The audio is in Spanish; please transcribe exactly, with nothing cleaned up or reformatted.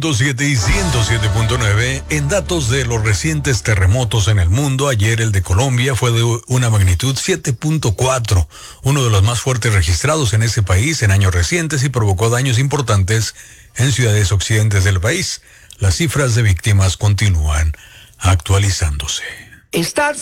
siete y ciento siete punto nueve. En datos de los recientes terremotos en el mundo, ayer el de Colombia fue de una magnitud siete punto cuatro, uno de los más fuertes registrados en ese país en años recientes y provocó daños importantes en ciudades occidentales del país. Las cifras de víctimas continúan actualizándose. Estar